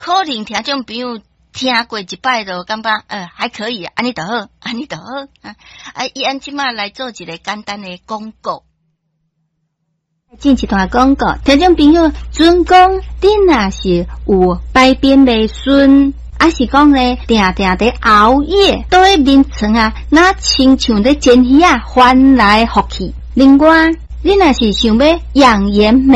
可能听众朋友听过一摆就感觉还可以，安尼就好，安尼就好啊！伊按即马来做一个简单的广告。 进一段广告，听众朋友，准讲你若是有排便未顺，还是讲咧定在熬夜，倒喺眠床啊，那亲像咧煎鱼啊，翻来覆去。另外，你若是想要养颜美